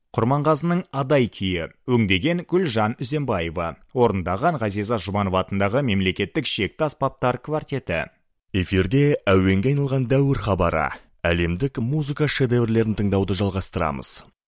Құрманғазының адай күйі, өңдеген Гүлжан Үзембаева, орындаған Ғазиза Жұбанова атындағы мемлекеттік шекті аспаптар квартеті. Эфирде әуенге айналған дәуір хабары. Әлемдік музыка шедеврлерін тыңдауды жалғастырамыз.